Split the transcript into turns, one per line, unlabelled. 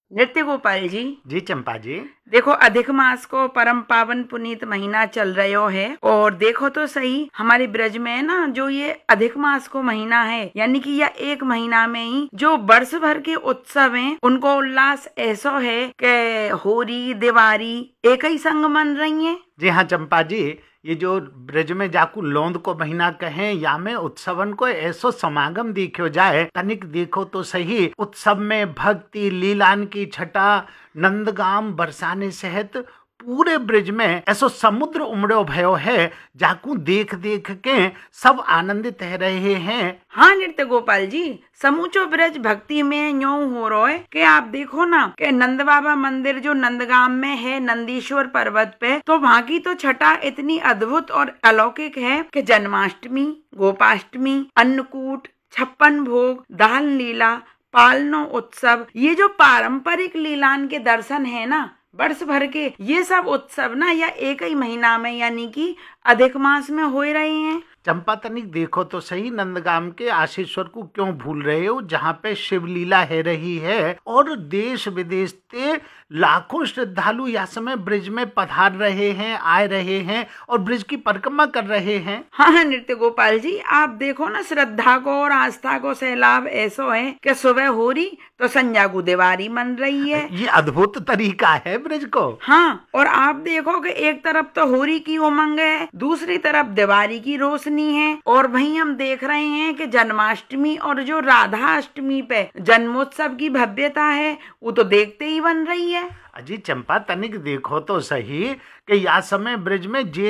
नृत्य गोपाल जी।
जी चंपा जी।
देखो, अधिक मास को परम पावन पुनीत महीना चल रहो है और देखो तो सही हमारे ब्रज में ना जो ये अधिक मास को महीना है, यानी कि यह एक महीना में ही जो वर्ष भर के उत्सव हैं उनको उल्लास ऐसा है कि होली दिवाली एक ही संग मन रही है।
जी हाँ चंपा जी, ये जो ब्रज में जाकू लौंद को महीना कहें या में उत्सवन को ऐसो समागम देखो जाए, तनिक देखो तो सही उत्सव में भक्ति लीलान की छटा नंदगाम बरसाने सहित पूरे ब्रज में ऐसो समुद्र उमड़ो भयो है, जाकू देख देख के सब आनंदित रह रहे हैं।
हाँ नृत्य गोपाल जी, समूचो ब्रज भक्ति में यूं हो रहा है कि आप देखो ना कि नंद बाबा मंदिर जो नंदगाम में है नंदीश्वर पर्वत पे, तो वहाँ की तो छटा इतनी अद्भुत और अलौकिक है कि जन्माष्टमी, गोपाष्टमी, अन्नकूट, 56 भोग, दाल लीला, पालनो उत्सव, ये जो पारंपरिक लीलान के दर्शन है ना वर्ष भर के, ये सब उत्सव ना या एक ही महीना में यानी कि अधिक मास में हो रहे हैं।
चंपा तनिक देखो तो सही नंदगाम के आशीश्वर को क्यों भूल रहे हो, जहाँ पे शिवलीला है रही है और देश विदेश से लाखों श्रद्धालु यह समय ब्रिज में पधार रहे हैं, आए रहे हैं और ब्रिज की परिक्रमा कर रहे हैं।
हाँ नृत्य गोपाल जी, आप देखो ना श्रद्धा को और आस्था को सैलाब ऐसा है कि सुबह हो रही तो संध्या को दिवाली मन रही है।
ये अद्भुत तरीका है ब्रिज को।
हाँ, और आप देखो कि एक तरफ तो होली की उमंग है, दूसरी तरफ दिवाली की रोशनी है और वहीं हम देख रहे हैं कि जन्माष्टमी और जो राधा अष्टमी पे जन्मोत्सव की भव्यता है वो तो देखते ही बन रही है।
अजी चंपा तनिक देखो तो सही कि यह समय ब्रिज में